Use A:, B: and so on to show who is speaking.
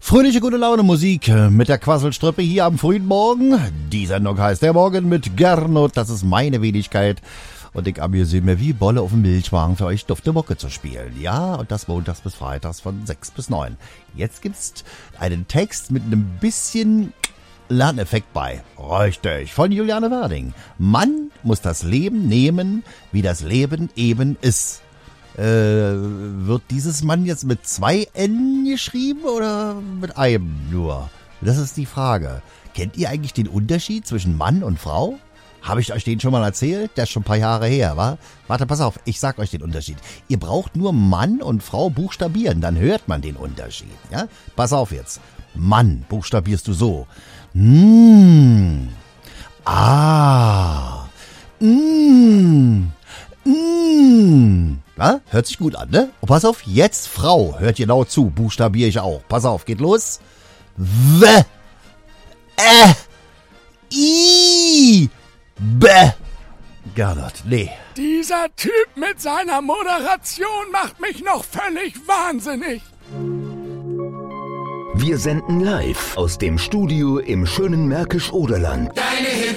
A: Fröhliche, gute Laune Musik mit der Quasselstrippe hier am frühen Morgen. Die Sendung heißt Der Morgen mit Gernot. Das ist meine Wenigkeit. Und ich amüsiere mir wie Bolle auf dem Milchwagen für euch dufte Mucke zu spielen. Ja, und das montags bis freitags von 6 bis 9. Jetzt gibt's einen Text mit einem bisschen Lerneffekt bei. Richtig, von Juliane Werding. Man muss das Leben nehmen, wie das Leben eben ist. Wird dieses Mann jetzt mit 2 N geschrieben oder mit einem nur? Das ist die Frage. Kennt ihr eigentlich den Unterschied zwischen Mann und Frau? Habe ich euch den schon mal erzählt? Der ist schon ein paar Jahre her, wa? Warte, pass auf, ich sag euch den Unterschied. Ihr braucht nur Mann und Frau buchstabieren, dann hört man den Unterschied. Ja? Pass auf jetzt. Mann buchstabierst du so. Ja, hört sich gut an, ne? Und pass auf, jetzt Frau. Hört genau zu, buchstabiere ich auch. Pass auf, geht los. Gernot, nee.
B: Dieser Typ mit seiner Moderation macht mich noch völlig wahnsinnig.
C: Wir senden live aus dem Studio im schönen Märkisch-Oderland.
D: Deine Hits